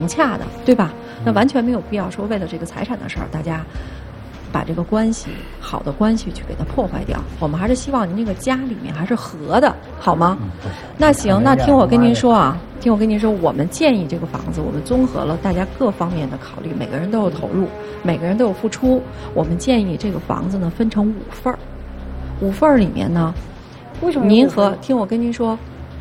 洽的，对吧？那完全没有必要说为了这个财产的事儿，大家把这个关系好的关系去给它破坏掉。我们还是希望您这个家里面还是和的，好吗？那行，那听我跟您说啊，听我跟您说，我们建议这个房子，我们综合了大家各方面的考虑，每个人都有投入，每个人都有付出。我们建议这个房子呢分成5份儿，5份儿里面呢， 为什么您和听我跟您说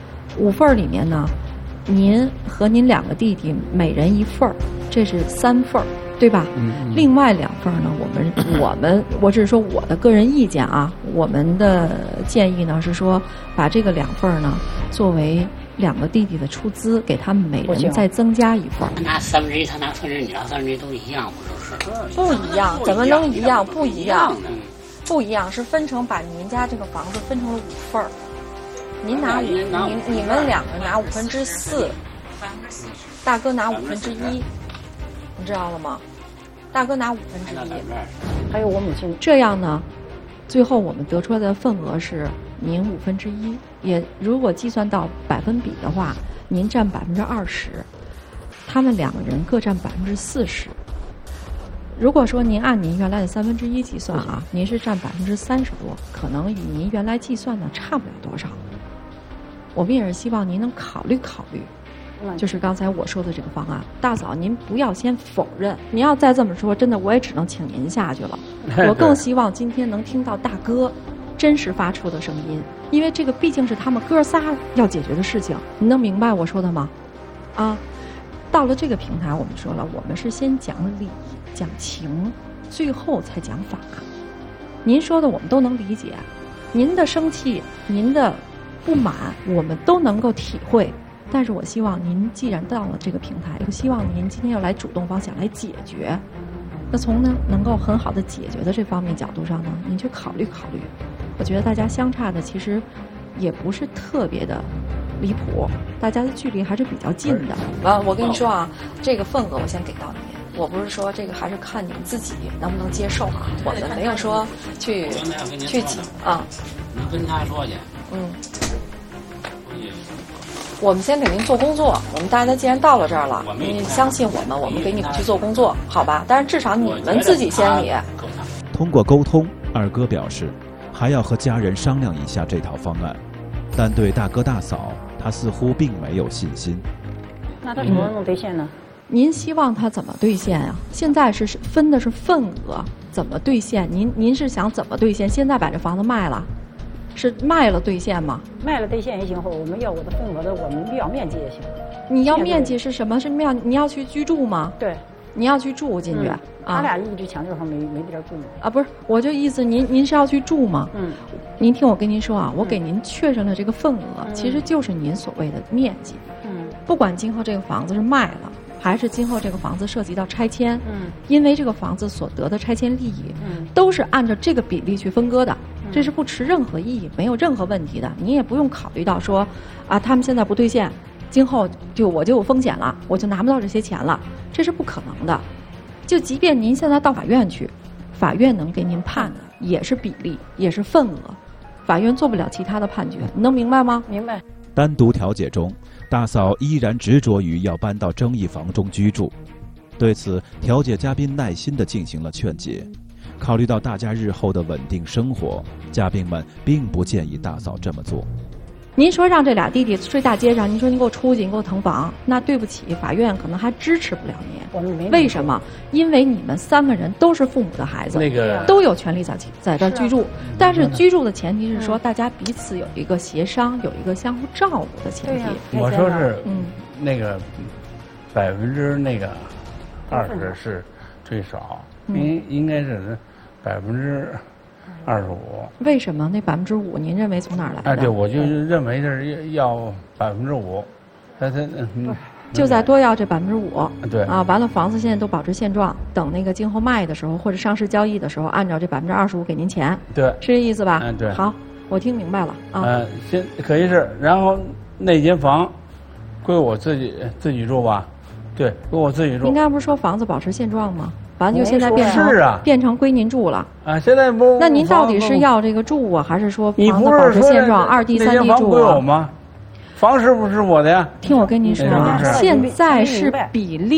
，5份儿里面呢，您和您2个弟弟每人1份儿，这是3份儿。对吧？另外2份呢，我只是说我的个人意见啊，我们的建议呢是说，把这个2份呢作为2个弟弟的出资，给他们每人再增加1份。 拿1/3，他拿1/4，你拿1/3都一样，不就是？ 不一样，怎么能一样？不一样，不一样，是分成把您家这个房子分成了5份。您拿你们2个拿4/5，大哥拿1/5，你知道了吗？大哥拿1/5， 还有我母亲。 这样呢，最后我们得出来的份额是您1/5，也如果计算到百分比的话，您占20%，他们2个人各占40%。如果说您按您原来的1/3计算啊，您是占30%多，可能与您原来计算的差不了多少。我们也是希望您能考虑考虑。就是刚才我说的这个方案，大嫂您不要先否认，您要再这么说，真的我也只能请您下去了。我更希望今天能听到大哥真实发出的声音，因为这个毕竟是他们哥仨要解决的事情，你能明白我说的吗？啊，到了这个平台，我们说了，我们是先讲理讲情，最后才讲法。您说的我们都能理解，您的生气您的不满我们都能够体会，但是我希望您既然到了这个平台，就希望您今天要来主动方想来解决。那从呢能够很好的解决的这方面角度上呢，您去考虑考虑。我觉得大家相差的其实也不是特别的离谱，大家的距离还是比较近的。我跟你说啊，这个份额我先给到你，我不是说这个还是看你们自己能不能接受啊，我们没有说去啊。 你跟他说去。 我们先给您做工作，我们大家既然到了这儿了，你相信我们，我们给你们去做工作，好吧？但是至少你们自己先理。 通过沟通，二哥表示还要和家人商量一下这套方案，但对大哥大嫂，他似乎并没有信心。 那他怎么能兑现呢？ 您希望他怎么兑现啊？现在是分的是份额，怎么兑现？您是想怎么兑现？现在把这房子卖了？是卖了兑现吗？ 卖了兑现也行，或者我们要我的份额的，我们要面积也行。 你要面积是什么？是你要去居住吗？ 对， 你要去住进去。 他俩一直强调说没地儿住嘛。 啊，不是，我就意思您是要去住吗？您听我跟您说啊，我给您确认了这个份额，其实就是您所谓的面积。不管今后这个房子是卖了，还是今后这个房子涉及到拆迁，因为这个房子所得的拆迁利益，都是按照这个比例去分割的。这是不持任何意义，没有任何问题的。你也不用考虑到说，啊，他们现在不兑现，今后我就有风险了，我就拿不到这些钱了，这是不可能的。就即便您现在到法院去，法院能给您判的也是比例，也是份额，法院做不了其他的判决，你能明白吗？ 明白。 单独调解中，大嫂依然执着于要搬到争议房中居住，对此，调解嘉宾耐心地进行了劝解。考虑到大家日后的稳定生活，嘉宾们并不建议大嫂这么做。 您说让这俩弟弟睡大街上，您说您给我出去，你给我腾房，那对不起，法院可能还支持不了您。为什么？因为你们3个人都是父母的孩子，都有权利在这居住。但是居住的前提是说，大家彼此有一个协商，有一个相互照顾的前提。 我说是，那个20%是最少，应该是25%。 为什么那5%您认为从哪儿来的？ 对，我就认为是要5%， 就再多要这5%。 对啊，完了房子现在都保持现状，等那个今后卖的时候或者上市交易的时候，按照这25%给您钱。 对， 是这意思吧？ 对。 好，我听明白了啊。 先可以是，然后那间房归我自己住吧？对，归我自己住。 您刚才不是说房子保持现状吗？完了就现在变成归您住了啊！现在不， 那您到底是要这个住啊，还是说房子保持现状，2地3地住啊？ 归我吗？房是不是我的呀？ 听我跟您说啊，现在是比例。